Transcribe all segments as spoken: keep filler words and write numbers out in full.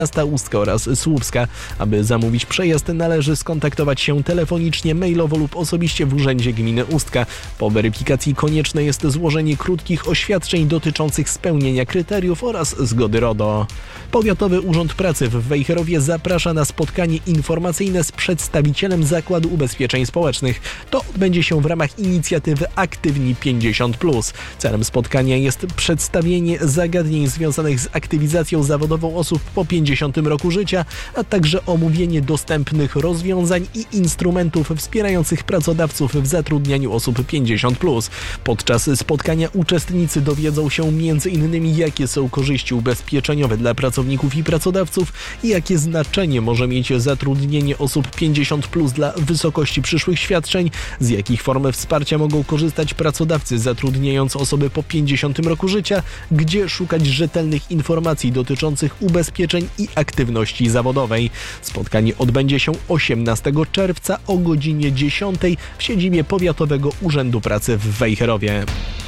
miasta Ustka oraz Słupska. Aby zamówić przejazd, należy skontaktować się telefonicznie, mailowo lub osobiście w Urzędzie Gminy Ustka. Po weryfikacji konieczne jest złożenie krótkich oświadczeń dotyczących spełnienia kryteriów oraz zgody RODO. Powiatowy Urząd Pracy w Wejherowie zaprasza na spotkanie informacyjne z przedstawicielem Zakładu Ubezpieczeń Społecznych. To odbędzie się w ramach inicjatywy Aktywni pięćdziesiąt plus. Celem spotkania jest przedstawienie zagadnień związanych z aktywizacją zawodową osób po pięćdziesiątym roku życia, a także omówienie dostępnych rozwiązań i instrumentów wspierających pracodawców w zatrudnianiu osób pięćdziesiąt plus. Podczas spotkania uczestnicy dowiedzą się między innymi, jakie są korzyści ubezpieczeniowe dla pracowników i pracodawców i jakie znaczenie może mieć zatrudnienie osób pięćdziesiąt plus dla wysokości przyszłych świadczeń, z jakich form wsparcia mogą korzystać pracodawcy zatrudniając osoby po pięćdziesiątym roku życia, gdzie szukać rzetelnych informacji dotyczących ubezpieczeń i aktywności zawodowej. Spotkanie odbędzie się osiemnastego czerwca o godzinie dziesiątej w siedzibie Powiatowego Urzędu Pracy w Wejherowie.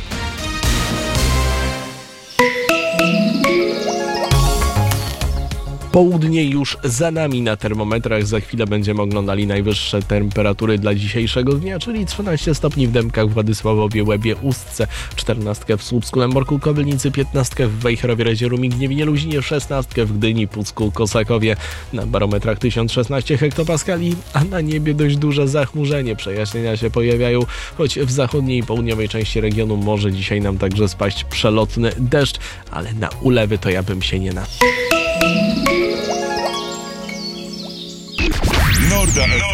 Południe już za nami, na termometrach za chwilę będziemy oglądali najwyższe temperatury dla dzisiejszego dnia, czyli trzynaście stopni w Dębkach, Władysławowie, Łebie, Ustce, czternastkę w Słupsku, Lęborku, Kobylnicy, piętnastkę w Wejherowie, Radzieru, Gniewie, Luzinie, szesnastkę w Gdyni, Pucku, Kosakowie. Na barometrach tysiąc szesnaście hektopaskali, a na niebie dość duże zachmurzenie. Przejaśnienia się pojawiają, choć w zachodniej i południowej części regionu może dzisiaj nam także spaść przelotny deszcz, ale na ulewy to ja bym się nie na... Norda